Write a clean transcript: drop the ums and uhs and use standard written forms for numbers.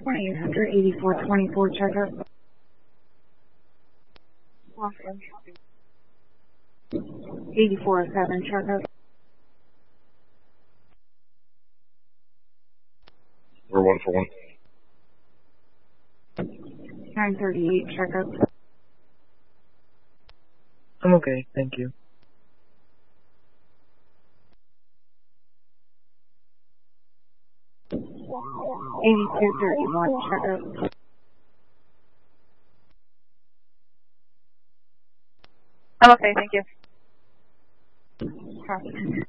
1-800-8424 checkup. 8407 checkup. We're 1 for 1. 938 checkup. I'm okay, thank you. 8231 checkup. I'm okay, thank you. Copy.